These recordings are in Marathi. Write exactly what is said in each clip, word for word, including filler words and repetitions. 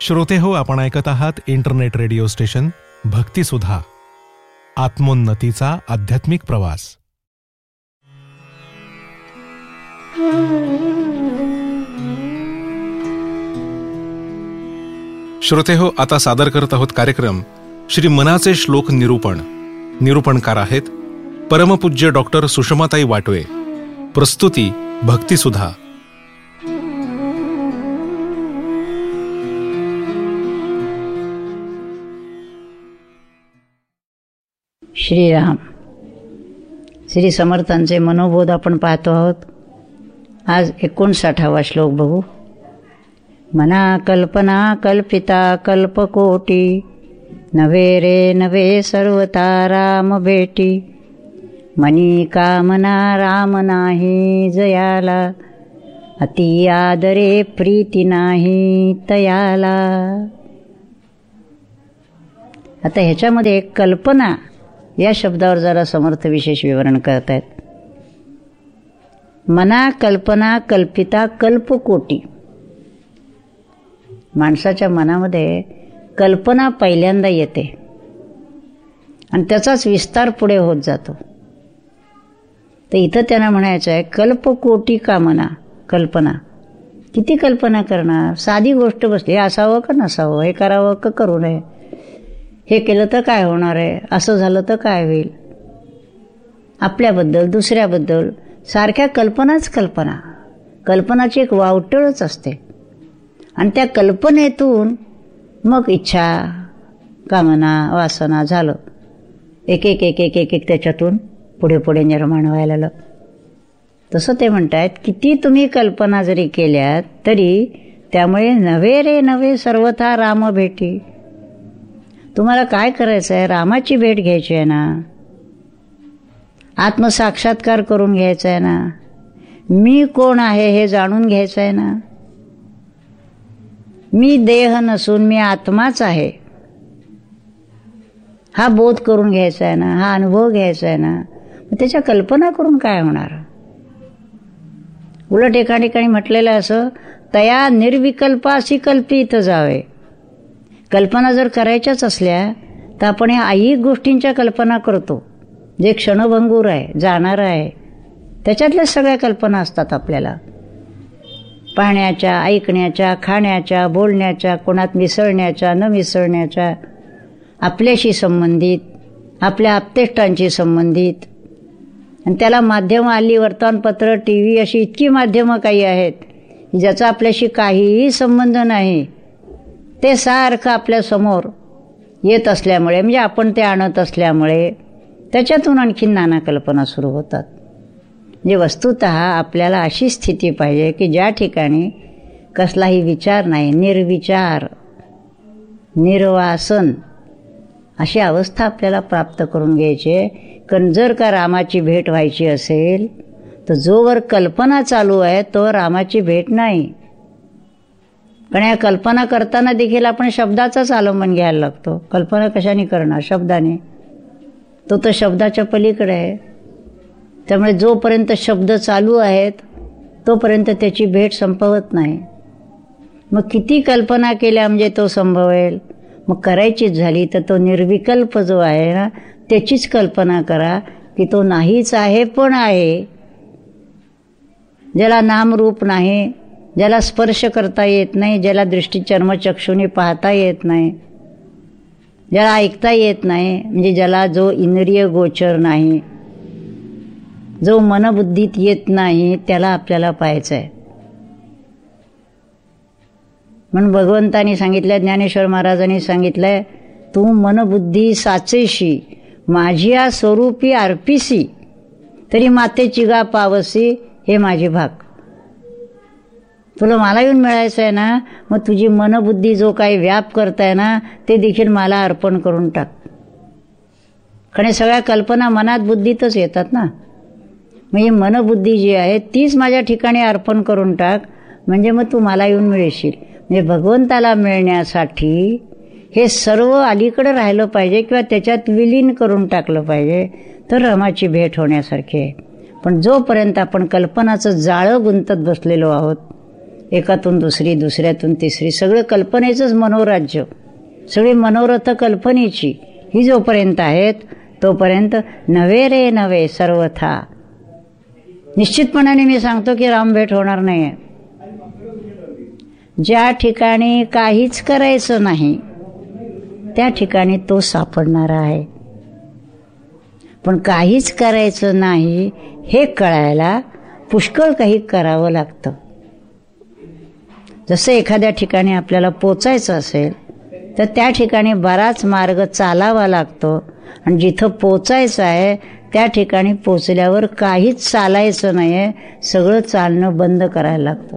श्रोते हो, आपण ऐकत आहात इंटरनेट रेडिओ स्टेशन भक्तिसुधा, आत्मोन्नतीचा आध्यात्मिक प्रवास. श्रोते हो, आता सादर करत आहोत कार्यक्रम श्री मनाचे श्लोक निरूपण. निरूपणकार आहेत परमपूज्य डॉक्टर सुषमाताई वाटवे. प्रस्तुती भक्तिसुधा. श्रीराम. श्री समर्थांचे मनोबोध आपण पाहतो आहोत. आज एकोणसाठावा श्लोक बघू. मना कल्पना कल्पिता कल्पकोटी, नवे रे नवे सर्वता राम भेटी. मनी कामना राम नाही जयाला, अति आदरे प्रीती नाही तयाला. आता ह्याच्यामध्ये कल्पना या शब्दावर जरा समर्थ विशेष विवरण करत आहेत. मना कल्पना कल्पिता कल्पकोटी. माणसाच्या मनामध्ये कल्पना पहिल्यांदा येते आणि त्याचाच विस्तार पुढे होत जातो. तर इथं त्यांना म्हणायचं आहे कल्पकोटी कामना. कल्पना किती कल्पना करणार. साधी गोष्ट बसली, हे असावं का नसावं, हे करावं का करू नये, हे केलं तर काय होणार आहे, असं झालं तर काय होईल. आपल्याबद्दल दुसऱ्याबद्दल सारख्या कल्पनाच कल्पना. कल्पनाची एक वावटळच असते आणि त्या कल्पनेतून मग इच्छा कामना वासना झालं एक एक एक एक एक एक त्याच्यातून पुढे पुढे निर्माण व्हायला लागलं. तसं ते म्हणतात किती तुम्ही कल्पना जरी केल्यात तरी त्यामुळे नवे रे नवे सर्वथा राम भेटी. तुम्हाला काय करायचं आहे, रामाची भेट घ्यायची आहे ना, आत्मसाक्षात्कार करून घ्यायचा आहे ना, मी कोण आहे हे जाणून घ्यायचं आहे ना, मी देह नसून मी आत्माच आहे हा बोध करून घ्यायचा आहे ना, हा अनुभव घ्यायचा आहे ना. त्याच्या कल्पना करून काय होणार. उलट एका ठिकाणी म्हटलेलं असं, तया निर्विकल्पासी कल्पित जावे. कल्पना जर करायच्याच असल्या तर आपण ह्या ऐहिक गोष्टींच्या कल्पना करतो जे क्षणभंगूर आहे, जाणार आहे. त्याच्यातल्या सगळ्या कल्पना असतात आपल्याला, पाहण्याच्या, ऐकण्याच्या, खाण्याच्या, बोलण्याच्या, कोणात मिसळण्याच्या, न मिसळण्याच्या, आपल्याशी संबंधित, आपल्या आप्तेष्टांशी संबंधित. आणि त्याला माध्यमं आली, वर्तमानपत्र, टी व्ही अशी इतकी माध्यमं काही आहेत ज्याचा आपल्याशी काहीही संबंध नाही. ते सारखं आपल्यासमोर येत असल्यामुळे, म्हणजे आपण ते आणत असल्यामुळे त्याच्यातून आणखी नाना कल्पना सुरू होतात. म्हणजे वस्तुतः आपल्याला अशी स्थिती पाहिजे की ज्या ठिकाणी कसलाही विचार नाही, निर्विचार, निर्वासन अशी अवस्था आपल्याला प्राप्त करून घ्यायची आहे. कारण जर का रामाची भेट व्हायची असेल तर जोवर कल्पना चालू आहे तो रामाची भेट नाही. पण या कल्पना करताना देखील आपण शब्दाचाच अवलंबन घ्यायला लागतो. कल्पना कशाने करणार, शब्दाने. तो तर शब्दाच्या पलीकडे आहे. त्यामुळे जोपर्यंत शब्द चालू आहेत तोपर्यंत त्याची भेट संपवत नाही. मग किती कल्पना केल्या म्हणजे तो संभवेल. मग करायचीच झाली तर तो निर्विकल्प जो आहे ना त्याचीच कल्पना करा की तो नाहीच आहे पण आहे. ज्याला नामरूप नाही, ज्याला स्पर्श करता येत नाही, ज्याला दृष्टी चर्मचक्षुनी पाहता येत नाही, ज्याला ऐकता येत नाही, म्हणजे ज्याला जो इंद्रिय गोचर नाही, जो मनबुद्धीत येत नाही, त्याला आपल्याला पाहायचं आहे. म्हणून भगवंतानी सांगितलं, ज्ञानेश्वर महाराजांनी सांगितलंय, तू मनबुद्धी साचेशी माझिया स्वरूपी अर्पिसी, तरी मातेची गा पावसी हे माझी भाग. तुला मला येऊन मिळायचं आहे ना, मग तुझी मनबुद्धी जो काही व्याप करताय ना ते देखील मला अर्पण करून टाक. कारण सगळ्या कल्पना मनात बुद्धीतच येतात ना. मग ही मनबुद्धी जी आहे तीच माझ्या ठिकाणी अर्पण करून टाक, म्हणजे मग तू मला येऊन मिळशील. म्हणजे भगवंताला मिळण्यासाठी हे सर्व अलीकडे राहिलं पाहिजे किंवा त्याच्यात विलीन करून टाकलं पाहिजे तर रामाची भेट होण्यासारखी आहे. पण जोपर्यंत आपण कल्पनाचं जाळं गुंतत बसलेलो आहोत एकातून दुसरी, दुसऱ्यातून तिसरी, सगळं कल्पनेचंच मनोराज्य, सगळी मनोरथ कल्पनेची ही जोपर्यंत आहेत तोपर्यंत नवे रे नवे सर्वथा. निश्चितपणाने मी सांगतो की रामभेट होणार नाही आहे. ज्या ठिकाणी काहीच करायचं नाही त्या ठिकाणी तो सापडणारा आहे. पण काहीच करायचं नाही हे कळायला पुष्कळ काही करावं लागतं. जसं एखाद्या ठिकाणी आपल्याला पोचायचं असेल तर त्या ठिकाणी बराच मार्ग चालावा लागतो आणि जिथं पोचायचं आहे त्या ठिकाणी पोचल्यावर काहीच चालायचं नाही आहे, सगळं चालणं बंद करायला लागतं.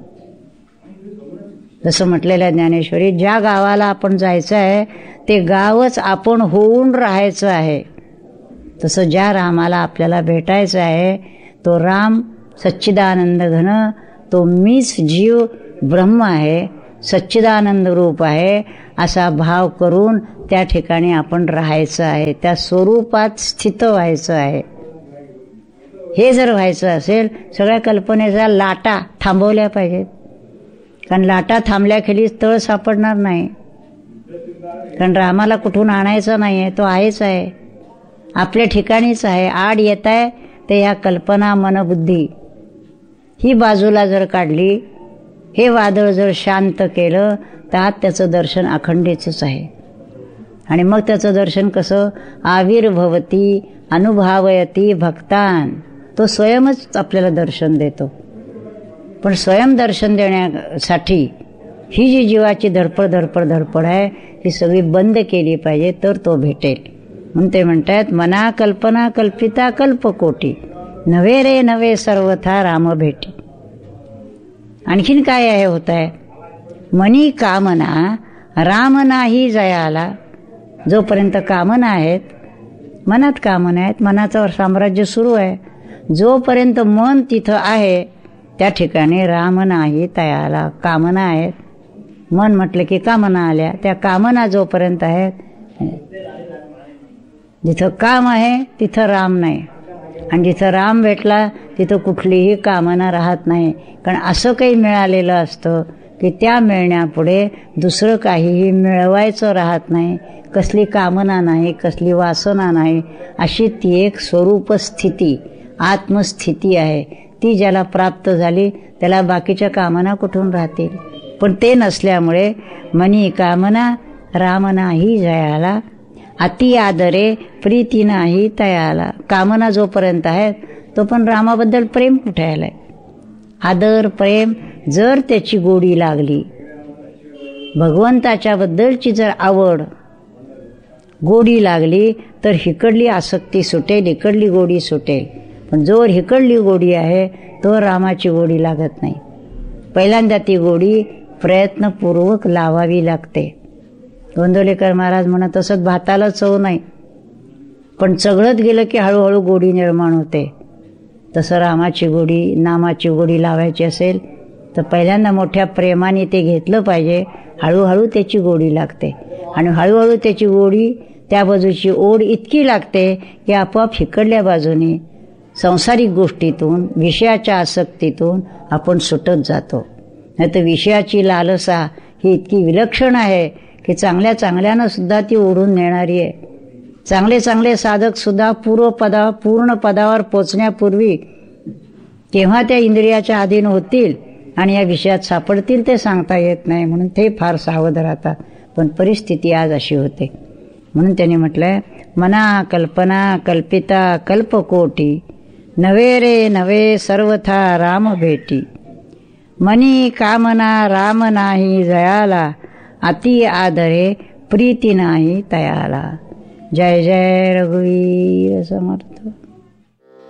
जसं म्हटलेलं ज्ञानेश्वरी, ज्या गावाला आपण जायचं आहे ते गावच आपण होऊन राहायचं आहे. तसं ज्या रामाला आपल्याला भेटायचं आहे तो राम सच्चिदानंद घन, तो मीच जीव ब्रह्म आहे, सच्चिदानंद रूप आहे असा भाव करून त्या ठिकाणी आपण राहायचं आहे, त्या स्वरूपात स्थित व्हायचं आहे. हे जर व्हायचं असेल सगळ्या कल्पनेच्या लाटा थांबवल्या पाहिजेत. कारण लाटा थांबल्याखेरी तळ सापडणार नाही. कारण रामाला कुठून आणायचं नाही आहे, तो आहेच आहे, आपल्या ठिकाणीच आहे. आड येत आहे ते ह्या कल्पना मनबुद्धी ही बाजूला जर काढली, हे वादळ जर शांत केलं तर त्याचं दर्शन अखंडीचंच आहे. आणि मग त्याचं दर्शन कसं? आविर्भवती अनुभवयती भक्तान, तो स्वयंच आपल्याला दर्शन देतो. पण स्वयं दर्शन देण्यासाठी ही जी जीवाची धडपड धडपड धडपड आहे ही सगळी बंद केली पाहिजे तर तो भेटेल. म्हणून ते म्हणतात मना कल्पना कल्पिता कल्पकोटी, नवे रे नवे सर्वथा राम भेटी. आणखीन काय आहे होत आहे? मनी कामना राम नाही जयाला. जोपर्यंत कामना आहेत, मनात कामना आहेत, मनाचं साम्राज्य सुरू आहे. जोपर्यंत मन तिथं आहे त्या ठिकाणी राम नाही तयाला. कामना आहेत, मन म्हटलं की कामना आल्या. त्या कामना जोपर्यंत आहेत, जिथं काम आहे तिथं राम नाही. आणि जिथं राम भेटला तिथं कुठलीही कामना राहत नाही. कारण असं काही मिळालेलं असतं की त्या मिळण्यापुढे दुसरं काहीही मिळवायचं राहत नाही. कसली कामना नाही, कसली वासना नाही, अशी ती एक स्वरूप स्थिती, आत्मस्थिती आहे. ती ज्याला प्राप्त झाली त्याला बाकीच्या कामना कुठून राहतील? पण ते नसल्यामुळे मनी कामना राम नाही जयाला, अति आदरे प्रीती नाही तयाला. कामना जोपर्यंत आहेत तो पण रामाबद्दल प्रेम कुठे आलंय? आदर प्रेम जर त्याची गोडी लागली, भगवंताच्या बद्दलची जर आवड गोडी लागली तर हिकडली आसक्ती सुटेल, इकडली गोडी सुटेल. पण जोर हिकडली गोडी आहे तो रामाची गोडी लागत नाही. पहिल्यांदा ती गोडी प्रयत्नपूर्वक लावावी लागते. गोंदवलेकर महाराज म्हणत असत भाताला चव नाही, पण चघळत गेलं की हळूहळू गोडी निर्माण होते. तसं रामाची गोडी, नामाची गोडी लावायची असेल तर पहिल्यांदा मोठ्या प्रेमाने ते घेतलं पाहिजे. हळूहळू त्याची गोडी लागते आणि हळूहळू त्याची गोडी, त्या बाजूची ओढ इतकी लागते की आपोआप हिकडल्या बाजूने सांसारिक गोष्टीतून, विषयाच्या आसक्तीतून आपण सुटत जातो. नाही तर विषयाची लालसा ही इतकी विलक्षण आहे की चांगल्या चांगल्यानं सुद्धा ती ओढून नेणारी आहे. चांगले चांगले साधक सुद्धा पूर्व पदा पूर्ण पदावर पोचण्यापूर्वी केव्हा त्या इंद्रियाच्या अधीन होतील आणि या विषयात सापडतील ते सांगता येत नाही. म्हणून ते फार सावध राहतात. पण परिस्थिती आज अशी होते. म्हणून त्यांनी म्हटलंय मना कल्पना कल्पिता कल्पकोटी, नवे रे नवे सर्वथा राम भेटी. मनी कामना राम नाही जयाला, अति आदरे प्रीती नाही तयाला. जय जय रघुवीर समर्थ.